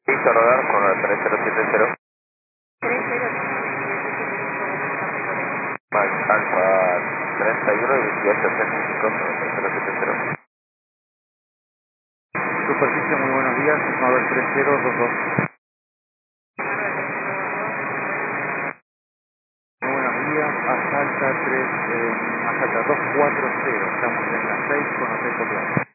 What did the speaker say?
Listo, rodar con la 3070. Max Alfa 31 y 2835 con la 3070. Superficie, muy buenos días, Mabel 3022. Muy buenos días, Asalta 240, estamos en la 6 con Hotel Coplan.